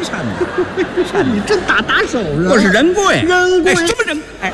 山呢？ 你真打手啊！ 我是人贵， 人贵哎，什么人？哎，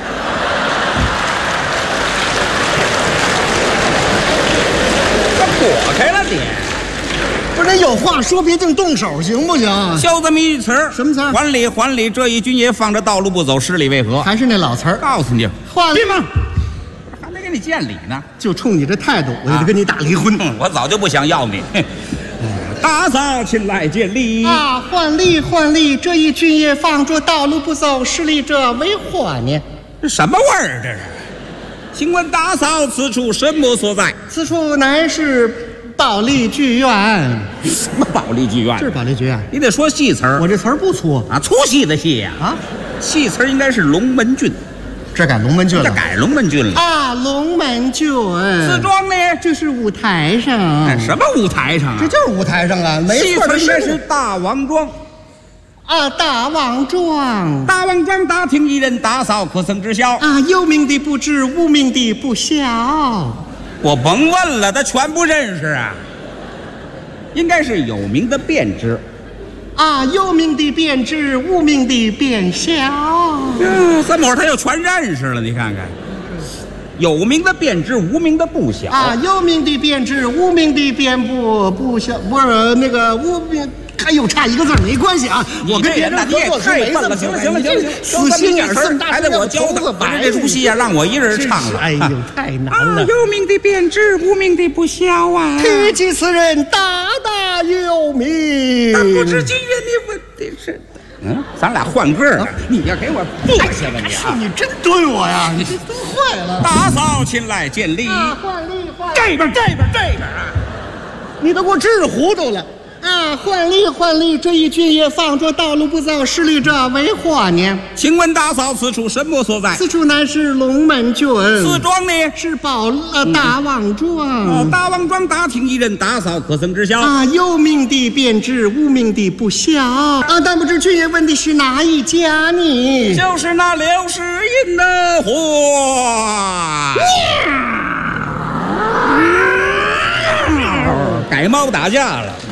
他躲开了你。 不是有话说，别净动手，行不行？ 就这么一词儿， 什么词儿？ 还礼还礼，这一军爷放着道路不走，十里为何？ 还是那老词儿， 告诉你， 换别忙，还没给你见礼呢。 就冲你这态度，我就得跟你打离婚。 我早就不想要你。大嫂请来见礼啊！换礼换礼，这一军爷放着道路不走，十里者为何呢？ 这什么味儿？这是？请问大嫂，此处什么所在？ 此处乃是保利剧院。 什么保利剧院？ 这是保利剧院。 你得说戏词儿。 我这词儿不粗啊，粗戏的戏呀。 啊， 戏词儿应该是龙门郡。 这改龙门郡了。 这改龙门郡了啊！龙门郡。 自装呢？ 这是舞台上。 什么舞台上啊？ 这就是舞台上啊，没错。 戏词应该是大王庄。 啊，大王庄， 大王庄大厅一人，大嫂可曾知晓？ 啊，有名的不知，无名的不晓。 我甭问了，他全不认识啊。应该是有名的便知。 啊，有名的便知，无名的便晓。 三母他又全认识了，你看看。有名的便知，无名的不晓。 啊，有名的便知，无名的便不晓，不是那个无名。还有差一个字没关系啊，我跟别人合作太笨了，行了， 死心眼儿， 还得我教他，这出戏啊，让我一人唱了。 哎呦，太难了！ 有名的便知，无名的不晓啊。 提及此人，大大有名。 但不知今日你问的是，咱俩换个儿，你要给我坐下吧你啊！ 你真对我呀，你这都坏了。 大嫂请来见礼。 换礼换这边啊！ 你都给我治糊涂了。啊，换礼，这一军爷放着道路不走，十里者为何呢？ 请问大嫂，此处什么所在？ 此处乃是龙门郡。 此庄呢？ 是大王庄。 大王庄大厅一人，大嫂可曾知晓？ 啊，有名的便知，无名的不晓。啊，但不知军爷问的是哪一家呢？ 就是那刘世隐的货。改猫打架了。